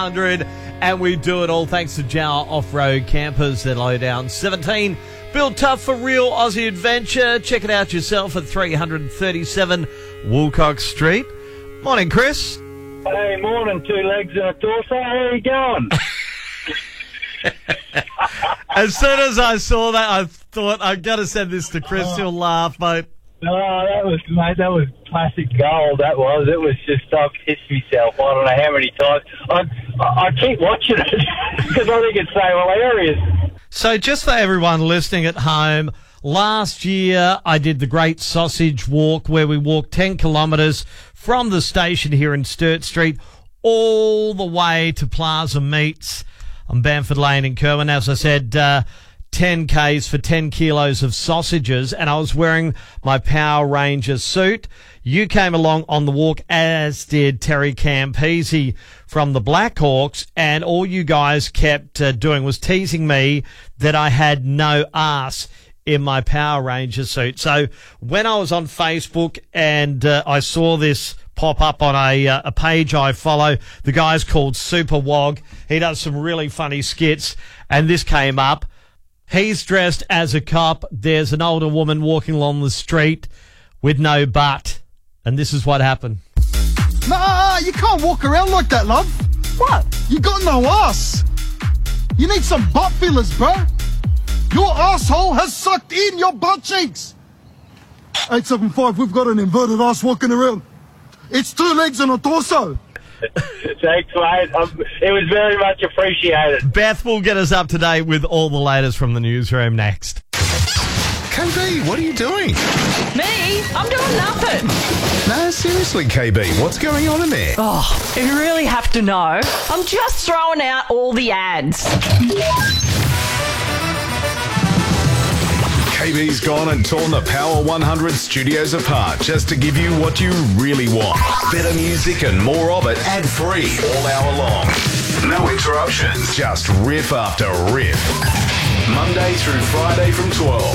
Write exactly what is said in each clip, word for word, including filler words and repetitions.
And we do it all thanks to Jower Off-Road Campers. They're low down seventeen. Built tough for real Aussie adventure. Check it out yourself at three thirty-seven Woolcock Street. Morning, Chris. Hey, morning, two legs and a torso. How are you going? As soon as I saw that, I thought, I've got to send this to Chris. Oh. He'll laugh, mate. No, that was, mate, that was classic gold, that was. It was just, I pissed myself. I don't know how many times. I, I, I keep watching it because I think it's so hilarious. So just for everyone listening at home, last year I did the Great Sausage Walk where we walked ten kilometres from the station here in Sturt Street all the way to Plaza Meats on Bamford Lane in Kerwin. As I said, uh, ten kays for ten kilos of sausages, and I was wearing my Power Ranger suit. You came along on the walk, as did Terry Campese from the Blackhawks, and all you guys kept uh, doing was teasing me that I had no arse in my Power Ranger suit. So when I was on Facebook and uh, I saw this pop up on a uh, a page I follow, the guy's called Super Wog. He does some really funny skits, and this came up. He's dressed as a cop. There's an older woman walking along the street with no butt. And this is what happened. Nah, you can't walk around like that, love. What? You got no ass. You need some butt fillers, bro. Your asshole has sucked in your butt cheeks. eight seven five, we've got an inverted ass walking around. It's two legs and a torso. Thanks, mate. Um, it was very much appreciated. Beth will get us up to date with all the latest from the newsroom next. K B, what are you doing? Me? I'm doing nothing. No, seriously, K B, what's going on in there? Oh, if you really have to know, I'm just throwing out all the ads. K B's gone and torn the Power one hundred studios apart just to give you what you really want. Better music and more of it ad-free all hour long. No interruptions, just riff after riff. Monday through Friday from twelve.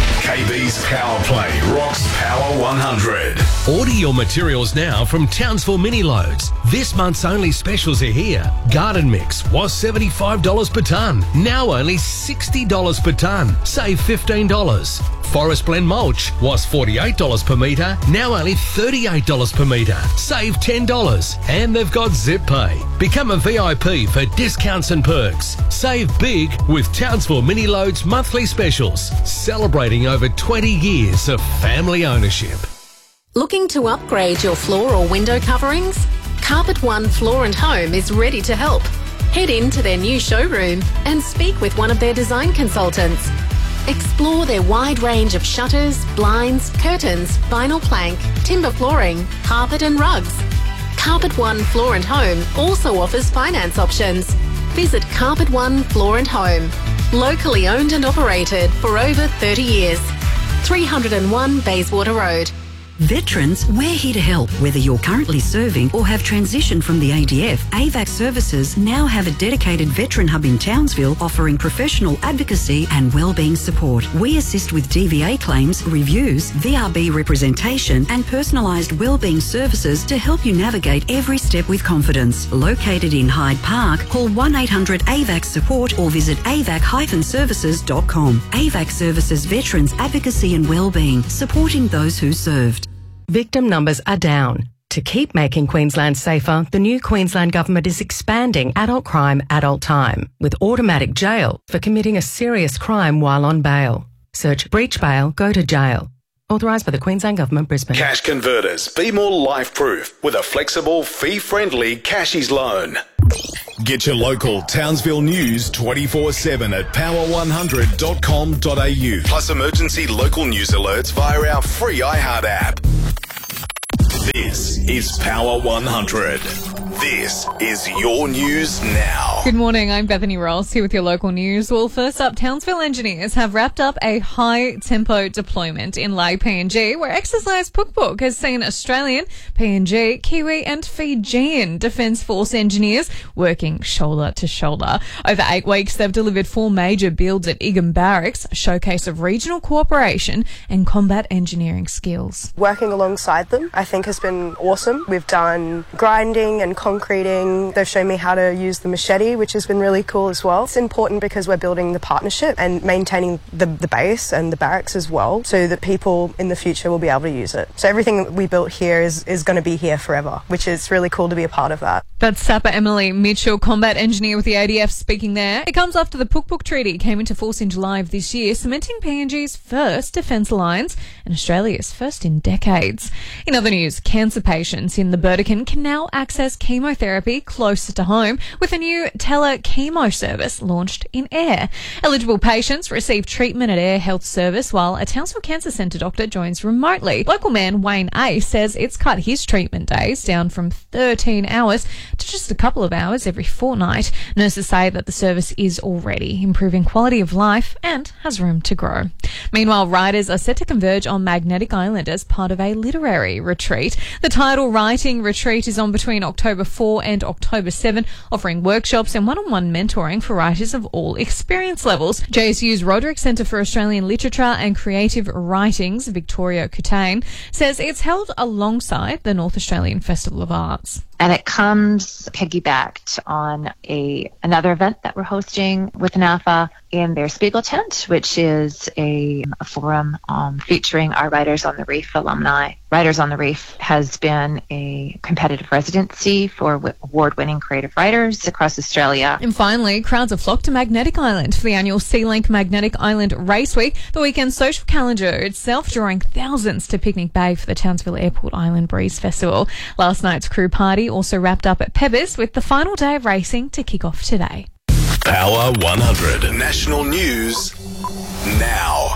K B's Power Play rocks Power one hundred. Order your materials now from Townsville Mini Loads. This month's only specials are here. Garden Mix was seventy-five dollars per tonne. Now only sixty dollars per tonne. Save fifteen dollars. Forest Blend Mulch was forty-eight dollars per metre. Now only thirty-eight dollars per metre. Save ten dollars. And they've got Zip Pay. Become a V I P for discounts and perks. Save big with Townsville Mini Loads monthly specials. Celebrating over twenty years of family ownership. Looking to upgrade your floor or window coverings? Carpet One Floor and Home is ready to help. Head into their new showroom and speak with one of their design consultants. Explore their wide range of shutters, blinds, curtains, vinyl plank, timber flooring, carpet and rugs. Carpet One Floor and Home also offers finance options. Visit Carpet One Floor and Home. Locally owned and operated for over thirty years. three oh one Bayswater Road. Veterans, we're here to help. Whether you're currently serving or have transitioned from the A D F, A V A C Services now have a dedicated veteran hub in Townsville offering professional advocacy and wellbeing support. We assist with D V A claims, reviews, V R B representation and personalised wellbeing services to help you navigate every step with confidence. Located in Hyde Park, call one eight hundred A V A C support or visit a v a c services dot com. A V A C Services Veterans Advocacy and Wellbeing, supporting those who served. Victim numbers are down. To keep making Queensland safer, the new Queensland Government is expanding adult crime, adult time, with automatic jail for committing a serious crime while on bail. Search breach bail, go to jail. Authorised by the Queensland Government, Brisbane. Cash Converters, be more life-proof with a flexible, fee-friendly Cashies loan. Get your local Townsville news twenty-four seven at power one hundred dot com dot a u. Plus emergency local news alerts via our free iHeart app. This is Power one hundred. This is your news now. Good morning, I'm Bethany Ross here with your local news. Well, first up, Townsville engineers have wrapped up a high-tempo deployment in Lae P N G, where exercise Pukpuk has seen Australian, P N G, Kiwi and Fijian Defence Force engineers working shoulder to shoulder. Over eight weeks, they've delivered four major builds at Egan Barracks, a showcase of regional cooperation and combat engineering skills. Working alongside them, I think, has been awesome. We've done grinding and concrete concreting. They've shown me how to use the machete, which has been really cool as well. It's important because we're building the partnership and maintaining the, the base and the barracks as well, so that people in the future will be able to use it. So everything that we built here is, is going to be here forever, which is really cool to be a part of that. That's Sapper Emily Mitchell, combat engineer with the A D F, speaking there. It comes after the Puk Puk Treaty came into force in July of this year, cementing P N G's first defence alliance and Australia's first in decades. In other news, cancer patients in the Burdekin can now access chemotherapy closer to home with a new tele-chemo service launched in Ayr. Eligible patients receive treatment at Ayr Health Service while a Townsville Cancer Centre doctor joins remotely. Local man Wayne A says it's cut his treatment days down from thirteen hours to just a couple of hours every fortnight. Nurses say that the service is already improving quality of life and has room to grow. Meanwhile, riders are set to converge on Magnetic Island as part of a literary retreat. The title writing retreat is on between October fourth and October seventh, offering workshops and one-on-one mentoring for writers of all experience levels. J S U's Roderick Centre for Australian Literature and Creative Writings, Victoria Coutain, says it's held alongside the North Australian Festival of Arts. And it comes piggybacked on a another event that we're hosting with NAFA in their Spiegel tent, which is a, a forum um, featuring our Writers on the Reef alumni. Writers on the Reef has been a competitive residency for w- award-winning creative writers across Australia. And finally, crowds have flocked to Magnetic Island for the annual Sea-Link Magnetic Island Race Week, the weekend social calendar itself drawing thousands to Picnic Bay for the Townsville Airport Island Breeze Festival. Last night's crew party also wrapped up at Pebbers with the final day of racing to kick off today. Power one hundred National News now.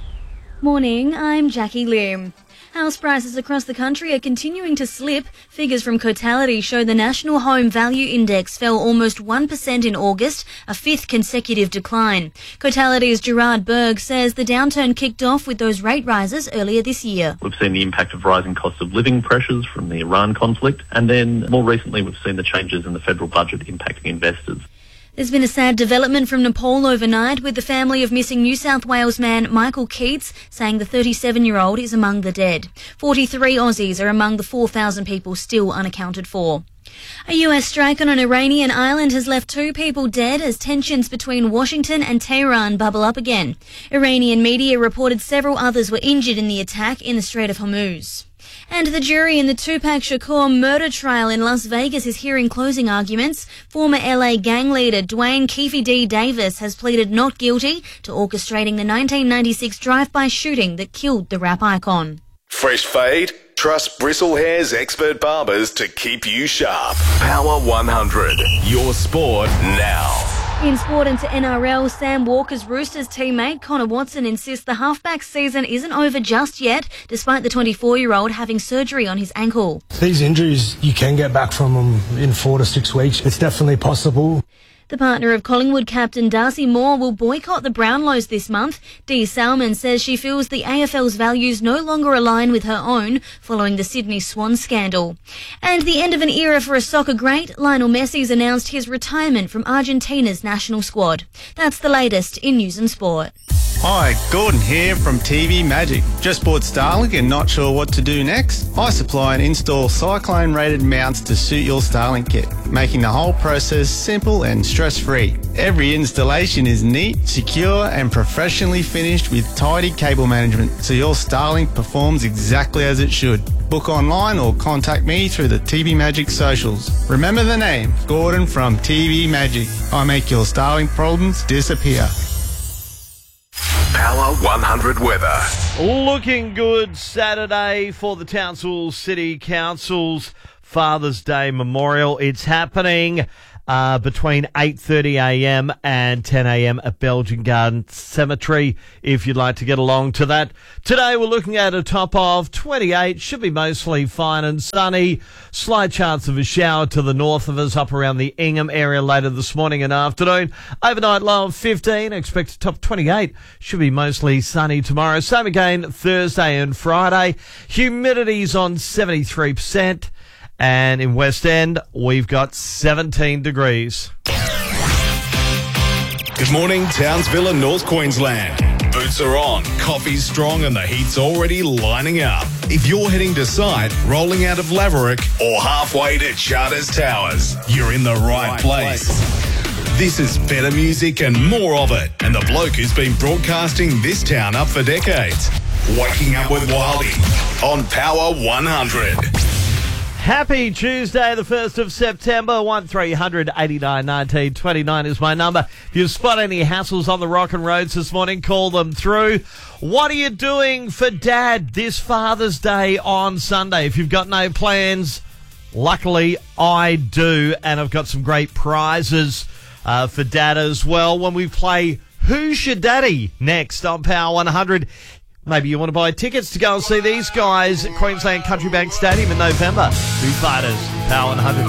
Morning, I'm Jackie Lim. House prices across the country are continuing to slip. Figures from Cotality show the National Home Value Index fell almost one percent in August, a fifth consecutive decline. Cotality's Gerard Berg says the downturn kicked off with those rate rises earlier this year. We've seen the impact of rising costs of living pressures from the Iran conflict, and then more recently we've seen the changes in the federal budget impacting investors. There's been a sad development from Nepal overnight, with the family of missing New South Wales man Michael Keats saying the thirty-seven-year-old is among the dead. forty-three Aussies are among the four thousand people still unaccounted for. A U S strike on an Iranian island has left two people dead as tensions between Washington and Tehran bubble up again. Iranian media reported several others were injured in the attack in the Strait of Hormuz. And the jury in the Tupac Shakur murder trial in Las Vegas is hearing closing arguments. Former L A gang leader Dwayne Keefe D. Davis has pleaded not guilty to orchestrating the nineteen ninety-six drive-by shooting that killed the rap icon. Fresh fade? Trust Bristle Hair's expert barbers to keep you sharp. Power one hundred. Your sport now. In sport and to N R L, Sam Walker's Roosters teammate Connor Watson insists the halfback season isn't over just yet, despite the twenty-four-year-old having surgery on his ankle. These injuries, you can get back from them in four to six weeks. It's definitely possible. The partner of Collingwood captain Darcy Moore will boycott the Brownlows this month. Dee Salmon says she feels the A F L's values no longer align with her own following the Sydney Swans scandal. And the end of an era for a soccer great, Lionel Messi's announced his retirement from Argentina's national squad. That's the latest in news and sport. Hi, Gordon here from T V Magic. Just bought Starlink and not sure what to do next? I supply and install cyclone-rated mounts to suit your Starlink kit, making the whole process simple and stress-free. Every installation is neat, secure and professionally finished with tidy cable management, so your Starlink performs exactly as it should. Book online or contact me through the T V Magic socials. Remember the name, Gordon from T V Magic. I make your Starlink problems disappear. Power one hundred weather. Looking good Saturday for the Townsville City Council's Father's Day Memorial. It's happening uh, between eight thirty a m and ten a m at Belgian Garden Cemetery, if you'd like to get along to that. Today we're looking at a top of twenty-eight. Should be mostly fine and sunny. Slight chance of a shower to the north of us up around the Ingham area later this morning and afternoon. Overnight low of fifteen. Expect a top twenty-eight. Should be mostly sunny tomorrow. Same again Thursday and Friday. Humidity's on seventy-three percent. And in West End, we've got seventeen degrees. Good morning, Townsville and North Queensland. boots are on, coffee's strong and the heat's already lining up. If you're heading to site, rolling out of Laverick or halfway to Charters Towers, you're in the right place. This is better music and more of it, and the bloke who's been broadcasting this town up for decades. Waking Up with Wildy on Power one hundred. Happy Tuesday, the first of September. one three hundred eighty-nine nineteen twenty-nine is my number. If you spot any hassles on the rockin' roads this morning, call them through. What are you doing for Dad this Father's Day on Sunday? If you've got no plans, luckily I do, and I've got some great prizes uh, for Dad as well when we play Who's Your Daddy next on Power one hundred. Maybe you want to buy tickets to go and see these guys at Queensland Country Bank Stadium in November. Foo Fighters, Power one hundred.